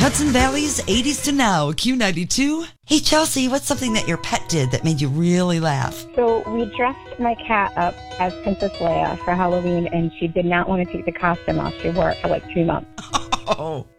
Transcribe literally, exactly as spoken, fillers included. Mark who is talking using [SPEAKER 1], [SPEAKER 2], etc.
[SPEAKER 1] Hudson Valley's eighties to now, Q ninety-two. Hey, Chelsea, what's something that your pet did that made you really laugh?
[SPEAKER 2] So we dressed my cat up as Princess Leia for Halloween, and she did not want to take the costume off. She wore it for like two months.
[SPEAKER 1] Oh,